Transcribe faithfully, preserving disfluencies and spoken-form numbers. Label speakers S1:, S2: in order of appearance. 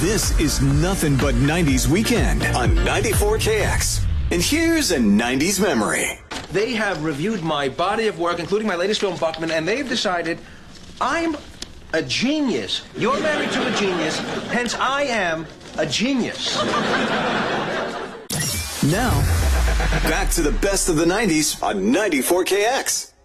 S1: This is Nothing But nineties Weekend on ninety-four K X. And here's a nineties memory.
S2: They have reviewed my body of work, including my latest film, Buckman, and they've decided I'm a genius. You're married to a genius, hence I am a genius.
S1: Now, back to the best of the nineties on ninety-four K X.